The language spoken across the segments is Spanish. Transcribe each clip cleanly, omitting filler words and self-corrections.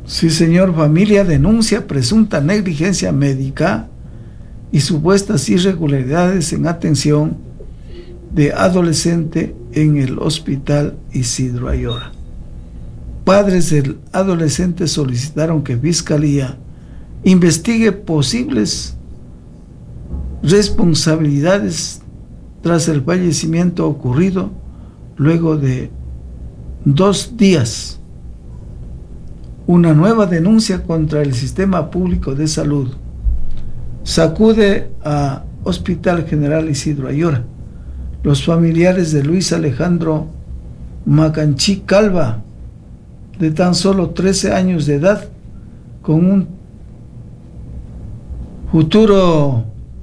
Sí, señor. Familia denuncia presunta negligencia médica y supuestas irregularidades en atención de adolescente en el hospital Isidro Ayora. Padres del adolescente solicitaron que Fiscalía investigue posibles responsabilidades tras el fallecimiento ocurrido luego de 2 días. Una nueva denuncia contra el sistema público de salud sacude a Hospital General Isidro Ayora. Los familiares de Luis Alejandro Macanchi Calva, de tan solo 13 años de edad, con un futuro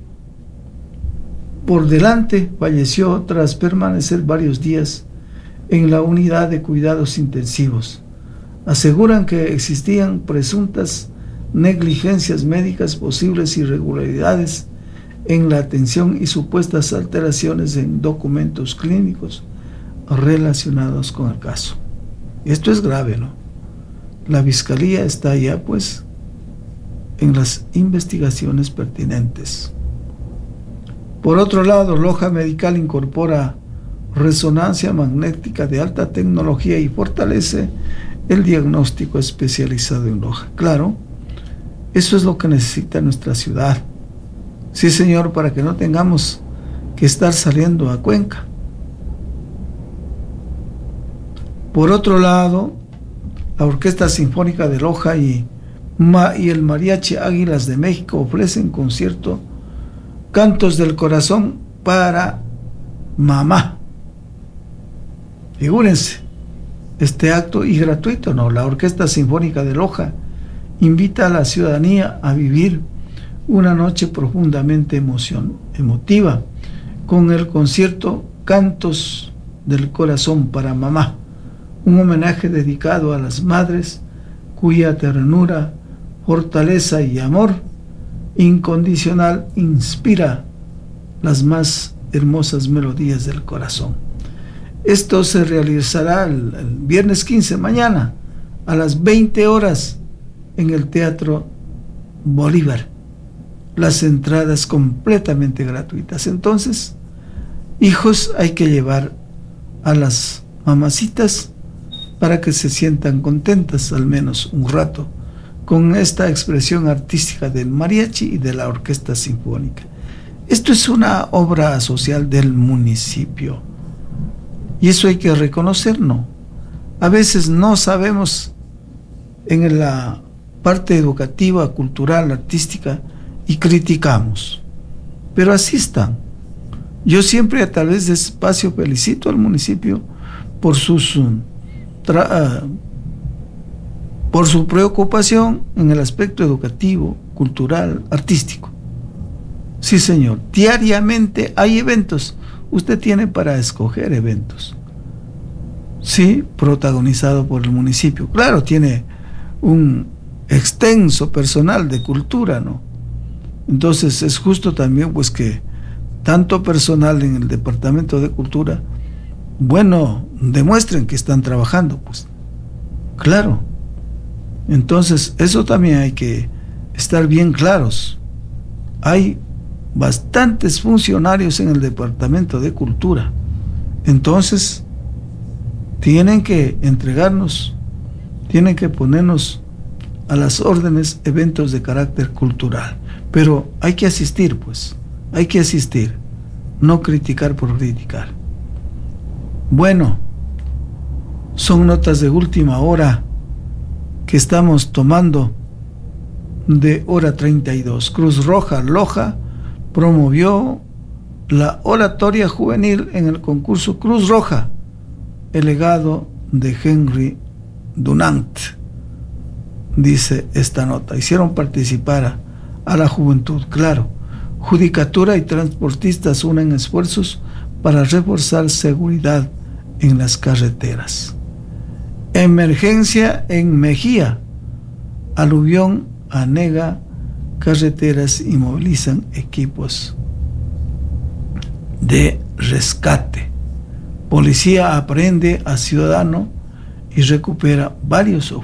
por delante, falleció tras permanecer varios días en la unidad de cuidados intensivos. Aseguran que existían presuntas negligencias médicas, posibles irregularidades en la atención y supuestas alteraciones en documentos clínicos relacionados con el caso. Esto es grave, ¿no? La Fiscalía está ya, pues, en las investigaciones pertinentes. Por otro lado, Loja Medical incorpora resonancia magnética de alta tecnología y fortalece el diagnóstico especializado en Loja. Claro, eso es lo que necesita nuestra ciudad. Sí, señor, para que no tengamos que estar saliendo a Cuenca. Por otro lado, la Orquesta Sinfónica de Loja y el Mariachi Águilas de México ofrecen concierto Cantos del Corazón para Mamá. Figúrense, este acto, y gratuito, ¿no? La Orquesta Sinfónica de Loja invita a la ciudadanía a vivir una noche profundamente emotiva con el concierto Cantos del Corazón para Mamá, un homenaje dedicado a las madres cuya ternura, fortaleza y amor incondicional inspira las más hermosas melodías del corazón. Esto se realizará el viernes 15, mañana, a las 20 horas en el Teatro Bolívar. Las entradas completamente gratuitas. Entonces, hijos, hay que llevar a las mamacitas para que se sientan contentas al menos un rato con esta expresión artística del mariachi y de la orquesta sinfónica. Esto es una obra social del municipio y eso hay que reconocerlo. A veces no sabemos en la parte educativa, cultural, artística y criticamos, pero así están. Yo siempre, a través de este espacio, felicito al municipio por su preocupación en el aspecto educativo, cultural, artístico. Sí, señor, diariamente hay eventos. Usted tiene para escoger eventos. Sí, protagonizado por el municipio. Claro, tiene un extenso personal de cultura, ¿no? Entonces es justo también, pues, que tanto personal en el Departamento de Cultura, bueno, demuestren que están trabajando, pues. Claro. Entonces, eso también hay que estar bien claros. Hay bastantes funcionarios en el Departamento de Cultura. Entonces, tienen que entregarnos, tienen que ponernos a las órdenes eventos de carácter cultural. Pero hay que asistir, pues. Hay que asistir. No criticar por criticar. Bueno, son notas de última hora que estamos tomando de hora 32. Cruz Roja Loja promovió la oratoria juvenil en el concurso Cruz Roja, el legado de Henry Dunant, dice esta nota. Hicieron participar a la juventud, claro. Judicatura y transportistas unen esfuerzos para reforzar seguridad en las carreteras. Emergencia en Mejía. Aluvión anega carreteras y movilizan equipos de rescate. Policía aprehende a ciudadano y recupera varios objetos.